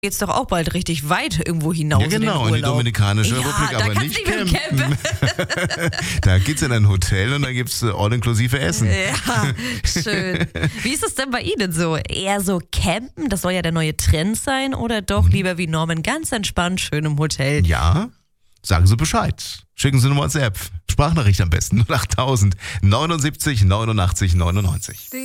geht's doch auch bald richtig weit irgendwo hinaus Ja, genau, in in die Dominikanische Republik, da aber kannst nicht du nicht mit dem campen. Da geht's in ein Hotel und da gibt's all-inklusive Essen. Ja, schön. Wie ist es denn bei Ihnen so? Eher so campen, das soll ja der neue Trend sein, oder doch lieber wie Norman ganz entspannt schön im Hotel? Ja, sagen Sie Bescheid. Schicken Sie eine WhatsApp. Sprachnachricht am besten 08000 79 89 99.